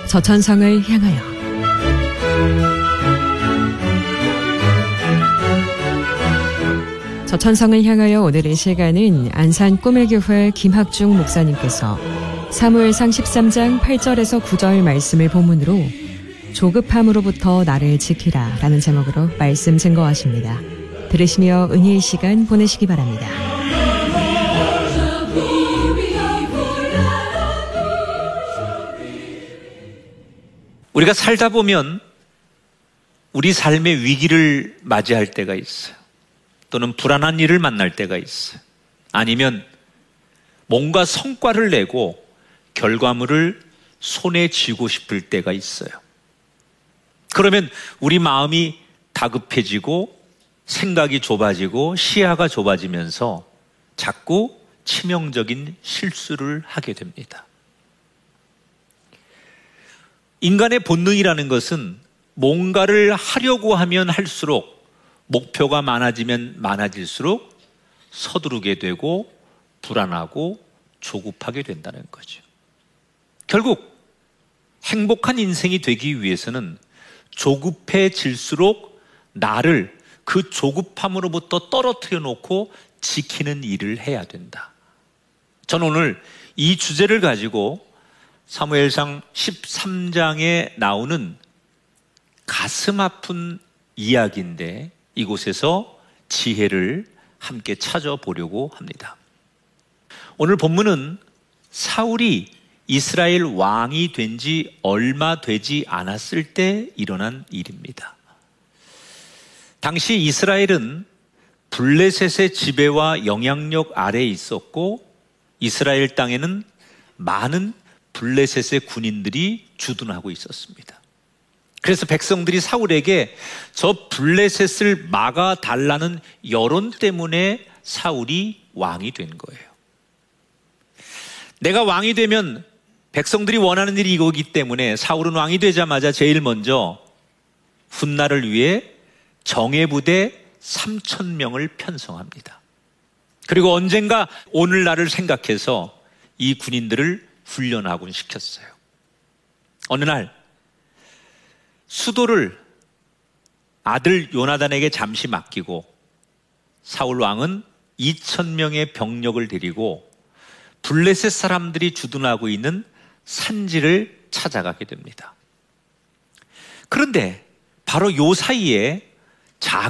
저천성을 향하여. 저천성을 향하여 오늘의 시간은 안산 꿈의 교회 김학중 목사님께서 사무엘상 13장 8절에서 9절 말씀을 본문으로 조급함으로부터 나를 지키라 라는 제목으로 말씀 증거하십니다. 들으시며 은혜의 시간 보내시기 바랍니다. 우리가 살다 보면 우리 삶의 위기를 맞이할 때가 있어요. 또는 불안한 일을 만날 때가 있어요. 아니면 뭔가 성과를 내고 결과물을 손에 쥐고 싶을 때가 있어요. 그러면 우리 마음이 다급해지고 생각이 좁아지고 시야가 좁아지면서 자꾸 치명적인 실수를 하게 됩니다. 인간의 본능이라는 것은 뭔가를 하려고 하면 할수록 목표가 많아지면 많아질수록 서두르게 되고 불안하고 조급하게 된다는 거죠. 결국 행복한 인생이 되기 위해서는 조급해질수록 나를 그 조급함으로부터 떨어뜨려 놓고 지키는 일을 해야 된다. 저는 오늘 이 주제를 가지고 사무엘상 13장에 나오는 가슴 아픈 이야기인데 이곳에서 지혜를 함께 찾아보려고 합니다. 오늘 본문은 사울이 이스라엘 왕이 된 지 얼마 되지 않았을 때 일어난 일입니다. 당시 이스라엘은 블레셋의 지배와 영향력 아래에 있었고 이스라엘 땅에는 많은 블레셋의 군인들이 주둔하고 있었습니다. 그래서 백성들이 사울에게 저 블레셋을 막아달라는 여론 때문에 사울이 왕이 된 거예요. 내가 왕이 되면 백성들이 원하는 일이 이거기 때문에 사울은 왕이 되자마자 제일 먼저 훗날을 위해 정예부대 3,000명을 편성합니다. 그리고 언젠가 오늘날을 생각해서 이 군인들을 훈련하곤 시켰어요. 어느 날 수도를 아들 요나단에게 잠시 맡기고 사울 왕은 2,000명의 병력을 데리고 블레셋 사람들이 주둔하고 있는 산지를 찾아가게 됩니다. 그런데 바로 요 사이에 작은